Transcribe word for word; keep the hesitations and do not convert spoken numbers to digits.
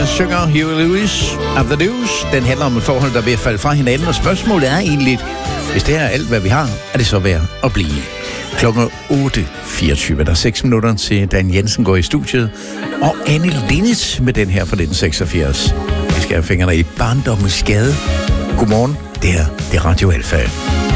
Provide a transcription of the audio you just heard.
der synger Huey Lewis of the News. Den handler om et forhold, der er ved at falde fra hinanden, og spørgsmålet er egentlig, hvis det er alt, hvad vi har, er det så værd at blive? Klokken otte fireogtyve, der er seks minutter til Dan Jensen går i studiet, og Anne Linnet med den her fra nitten seksogfirs. Vi skal have fingrene i barndommens skade. Godmorgen, det her det er Radio Alfa.